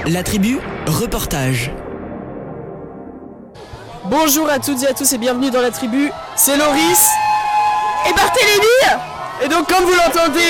La tribu, reportage. Bonjour à toutes et à tous et bienvenue dans la tribu, c'est Loris et Barthélémy. Et donc comme vous l'entendez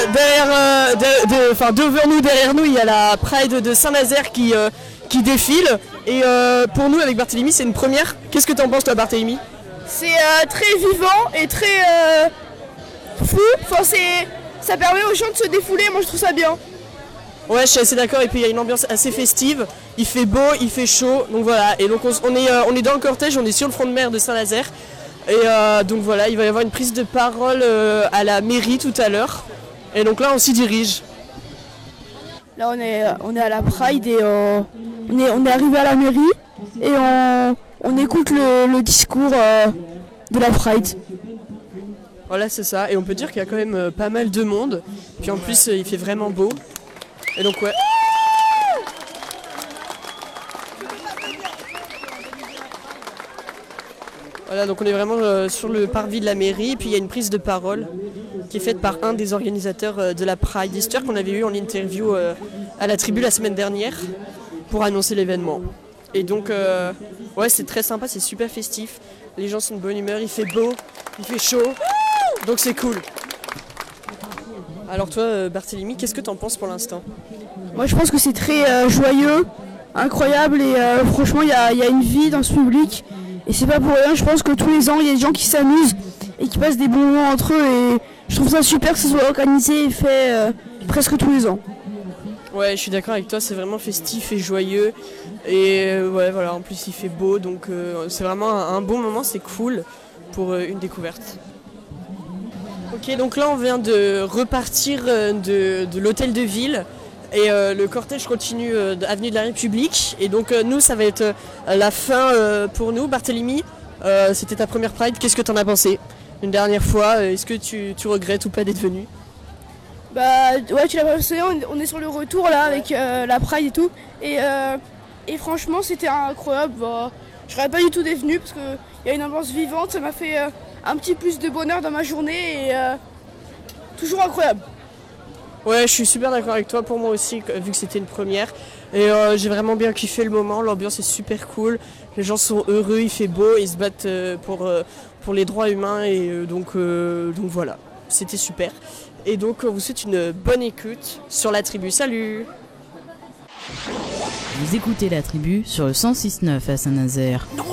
derrière nous il y a la Pride de Saint-Nazaire qui défile. Et pour nous avec Barthélémy c'est une première. Qu'est-ce que t'en penses toi Barthélémy? C'est très vivant et très fou, enfin, ça permet aux gens de se défouler, moi je trouve ça bien. Ouais, je suis assez d'accord, et puis il y a une ambiance assez festive, il fait beau, il fait chaud, donc voilà, et donc on est dans le cortège, on est sur le front de mer de Saint-Nazaire, et donc voilà, il va y avoir une prise de parole à la mairie tout à l'heure, et donc là on s'y dirige. Là on est à la Pride et on est arrivé à la mairie et on écoute le discours de la Pride. Voilà, c'est ça, et on peut dire qu'il y a quand même pas mal de monde, puis en plus il fait vraiment beau. Et donc ouais. Voilà, donc on est vraiment sur le parvis de la mairie, et puis il y a une prise de parole qui est faite par un des organisateurs de la Pride Easter qu'on avait eu en interview à la tribu la semaine dernière pour annoncer l'événement. Et donc ouais, c'est très sympa, c'est super festif, les gens sont de bonne humeur, il fait beau, il fait chaud, donc c'est cool. Alors toi Barthélémy, qu'est-ce que t'en penses pour l'instant? Moi je pense que c'est très joyeux, incroyable et franchement il y a une vie dans ce public et c'est pas pour rien, je pense que tous les ans il y a des gens qui s'amusent et qui passent des bons moments entre eux et je trouve ça super que ce soit organisé et fait presque tous les ans. Ouais, je suis d'accord avec toi, c'est vraiment festif et joyeux et ouais voilà, en plus il fait beau donc c'est vraiment un bon moment, c'est cool pour une découverte. Ok, donc là on vient de repartir de l'hôtel de ville et le cortège continue avenue de la République et donc nous ça va être la fin pour nous. Barthélémy, c'était ta première Pride, qu'est-ce que t'en as pensé une dernière fois? Est-ce que tu regrettes ou pas d'être venu? Bah ouais, tu l'as pensé, on est sur le retour là avec la Pride et tout et franchement c'était incroyable. Bah, je serais pas du tout dévenu parce qu'il y a une ambiance vivante, ça m'a fait un petit plus de bonheur dans ma journée et toujours incroyable. Ouais, je suis super d'accord avec toi, pour moi aussi, vu que c'était une première. Et j'ai vraiment bien kiffé le moment, l'ambiance est super cool, les gens sont heureux, il fait beau, ils se battent pour les droits humains et donc voilà, c'était super. Et donc on vous souhaite une bonne écoute sur la tribu, salut! Vous écoutez la tribu sur le 106.9 à Saint-Nazaire. Non,